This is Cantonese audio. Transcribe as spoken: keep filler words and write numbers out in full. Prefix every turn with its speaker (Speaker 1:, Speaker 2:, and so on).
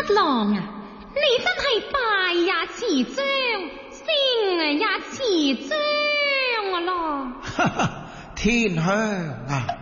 Speaker 1: 七郎啊，你真係敗也持章，勝也持章啊咯！
Speaker 2: 天香啊！